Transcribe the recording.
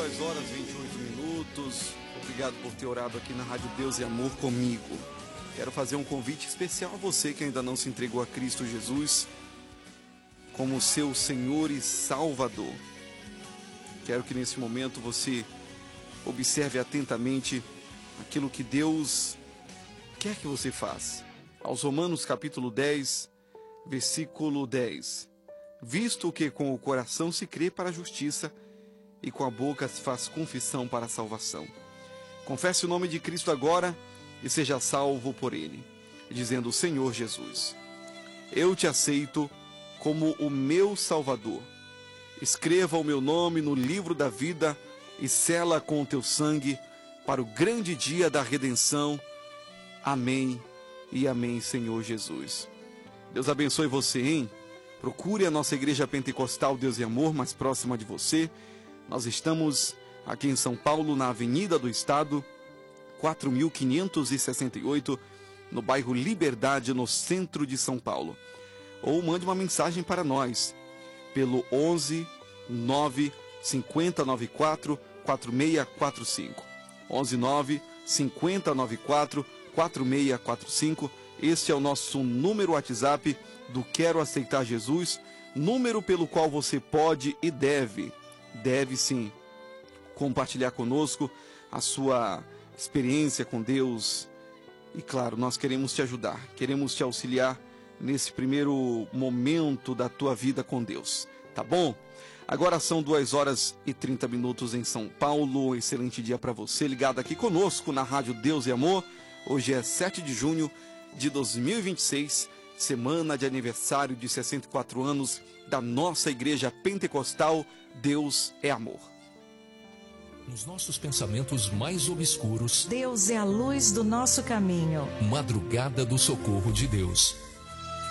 2 horas e 28 minutos. Obrigado por ter orado aqui na Rádio Deus e Amor comigo. Quero fazer um convite especial a você que ainda não se entregou a Cristo Jesus como seu Senhor e Salvador. Quero que nesse momento você observe atentamente aquilo que Deus quer que você faça. Aos Romanos capítulo 10, versículo 10. Visto que com o coração se crê para a justiça e com a boca se faz confissão para a salvação. Confesse o nome de Cristo agora e seja salvo por Ele, dizendo: Senhor Jesus, eu te aceito como o meu Salvador. Escreva o meu nome no livro da vida e sela com o teu sangue para o grande dia da redenção. Amém e amém, Senhor Jesus. Deus abençoe você, hein? Procure a nossa igreja pentecostal Deus e Amor mais próxima de você. Nós estamos aqui em São Paulo, na Avenida do Estado, 4.568, no bairro Liberdade, no centro de São Paulo. Ou mande uma mensagem para nós pelo 11 9 5094 4645. 11 9 5094 4645. Este é o nosso número WhatsApp do Quero Aceitar Jesus, número pelo qual você pode e deve sim, compartilhar conosco a sua experiência com Deus. E claro, nós queremos te ajudar, queremos te auxiliar nesse primeiro momento da tua vida com Deus, tá bom? Agora são 2 horas e 30 minutos em São Paulo. Excelente dia para você ligado aqui conosco na Rádio Deus e Amor. Hoje é 7 de junho de 2026, semana de aniversário de 64 anos da nossa Igreja Pentecostal Deus é Amor. Nos nossos pensamentos mais obscuros, Deus é a luz do nosso caminho. Madrugada do socorro de Deus.